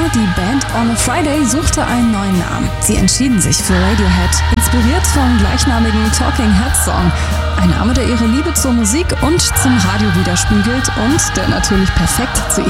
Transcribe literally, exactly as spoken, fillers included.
die Band On a Friday suchte einen neuen Namen. Sie entschieden sich für Radiohead, inspiriert vom gleichnamigen Talking Heads Song. Ein Name, der ihre Liebe zur Musik und zum Radio widerspiegelt und der natürlich perfekt zu